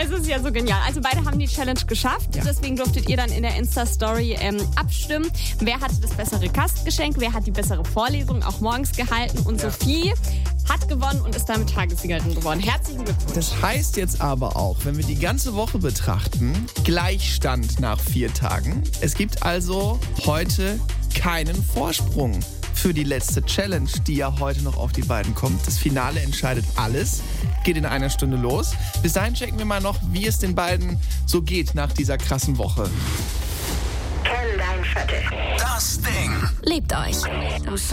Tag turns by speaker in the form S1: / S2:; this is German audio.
S1: Es ist ja so genial. Also beide haben die Challenge geschafft.
S2: Ja.
S1: Deswegen durftet ihr dann in der Insta-Story abstimmen. Wer hatte das bessere Gastgeschenk? Wer hat die bessere Vorlesung auch morgens gehalten? Und Sophie hat gewonnen und ist damit Tagessiegerin geworden. Herzlichen Glückwunsch.
S2: Das heißt jetzt aber auch, wenn wir die ganze Woche betrachten, Gleichstand nach 4 Tagen. Es gibt also heute keinen Vorsprung für die letzte Challenge, die ja heute noch auf die beiden kommt. Das Finale entscheidet alles. Geht in einer Stunde los. Bis dahin checken wir mal noch, wie es den beiden so geht nach dieser krassen Woche.
S3: Kenn dein Viertel.
S4: Das Ding.
S5: Lebt euch.